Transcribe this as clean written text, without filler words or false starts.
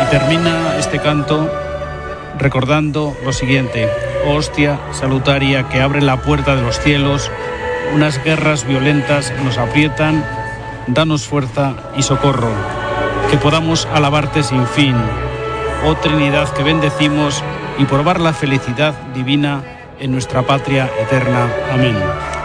termina este canto recordando lo siguiente: hostia salutaria que abre la puerta de los cielos, unas guerras violentas nos aprietan, danos fuerza y socorro, que podamos alabarte sin fin, oh Trinidad que bendecimos, y probar la felicidad divina en nuestra patria eterna. Amén.